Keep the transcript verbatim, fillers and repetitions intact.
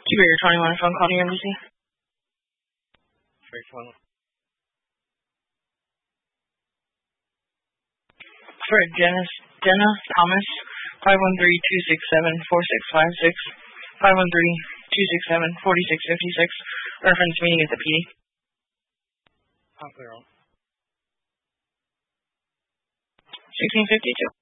Superior twenty-one, phone call to your embassy. Superior twenty-one. For Dennis, Jenna Thomas, five one three, two six seven, four six five six, five one three, two six seven, four six five six. Reference meeting at the P D. I'm clear on. sixteen fifty-two.